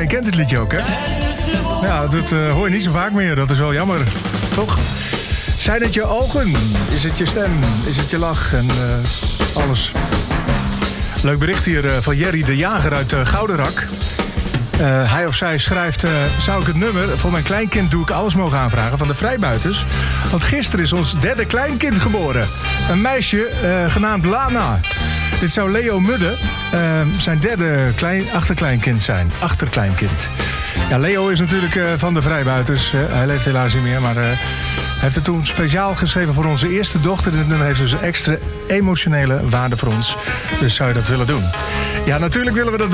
Iedereen kent dit liedje ook, hè? Ja, dat hoor je niet zo vaak meer. Dat is wel jammer, toch? Zijn het je ogen? Is het je stem? Is het je lach? En alles. Leuk bericht hier van Jerry de Jager uit Goudenrak. Hij of zij schrijft... zou ik het nummer voor mijn kleinkind Doe ik alles mogen aanvragen van de Vrijbuiters? Want gisteren is ons derde kleinkind geboren. Een meisje genaamd Lana. Dit zou Leo Mudde zijn derde achterkleinkind zijn. Achterkleinkind. Ja, Leo is natuurlijk van de Vrijbuiters. Hij leeft helaas niet meer, maar... Hij heeft het toen speciaal geschreven voor onze eerste dochter. Dit nummer heeft dus een extra emotionele waarde voor ons. Dus zou je dat willen doen? Ja, natuurlijk willen we dat doen.